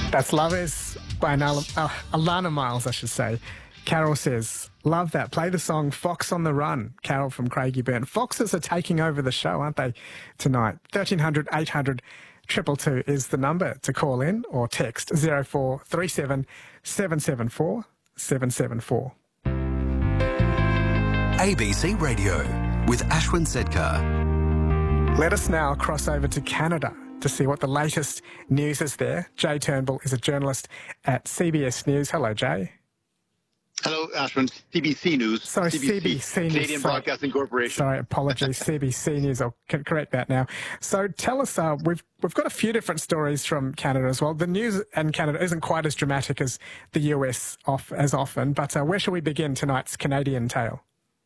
That's Love Is by Alana Miles, I should say. Carol says, love that. Play the song Fox on the Run. Carol from Craigieburn. Foxes are taking over the show, aren't they, tonight? 1300 800 222 is the number to call in or text 0437 774 774. ABC Radio with Ashwin Sedkar. Let us now cross over to Canada to see what the latest news is there. Jay Turnbull is a journalist at CBS News. Hello, Jay. Hello, Ashwin. CBC News. Sorry, CBC News. Canadian Broadcasting Corporation. Sorry, apologies. CBC News. I'll correct that now. So tell us, we've got a few different stories from Canada as well. The news in Canada isn't quite as dramatic as the US as often, but where shall we begin tonight's Canadian tale?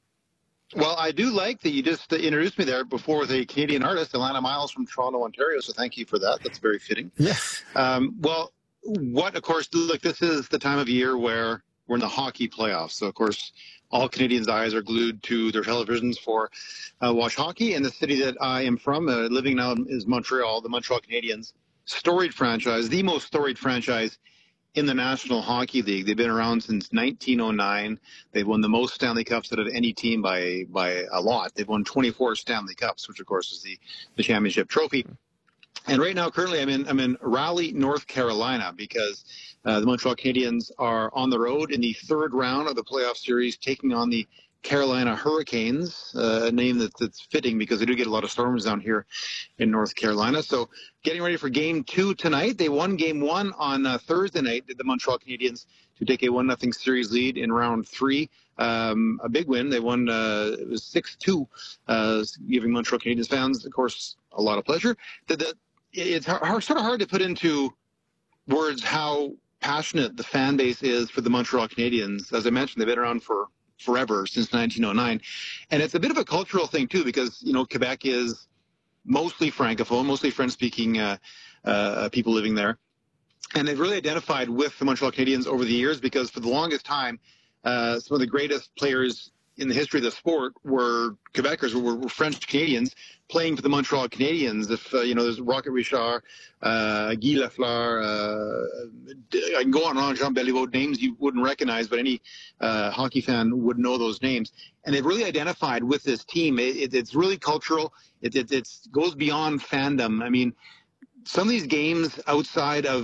Well, I do like that you just introduced me there before with a Canadian artist, Alana Miles from Toronto, Ontario. So thank you for that. That's very fitting. Yes. Well, of course, look, this is the time of year where we're in the hockey playoffs. So, of course, all Canadians' eyes are glued to their televisions for watch hockey. And the city that I am from, living now, is Montreal, the Montreal Canadiens. Storied franchise, the most storied franchise in the National Hockey League. They've been around since 1909. They've won the most Stanley Cups out of any team by a lot. They've won 24 Stanley Cups, which, of course, is the championship trophy. And right now, currently, I'm in Raleigh, North Carolina, because the Montreal Canadiens are on the road in the third round of the playoff series, taking on the Carolina Hurricanes, a name that's fitting because they do get a lot of storms down here in North Carolina. So getting ready for Game 2 tonight. They won Game 1 on Thursday night, the Montreal Canadiens, to take a 1-0 series lead in round 3. A big win. They won, it was 6-2, giving Montreal Canadiens fans, of course, a lot of pleasure. It's sort of hard to put into words how passionate the fan base is for the Montreal Canadiens. As I mentioned, they've been around for forever, since 1909. And it's a bit of a cultural thing, too, because, Quebec is mostly Francophone, mostly French-speaking people living there. And they've really identified with the Montreal Canadiens over the years because for the longest time, some of the greatest players in the history of the sport were Quebecers, were French Canadians playing for the Montreal Canadiens. If, there's Rocket Richard, Guy Lafleur, I can go on and on, Jean Beliveau, names you wouldn't recognize, but any hockey fan would know those names. And they've really identified with this team. It's really cultural. It goes beyond fandom. I mean, some of these games outside of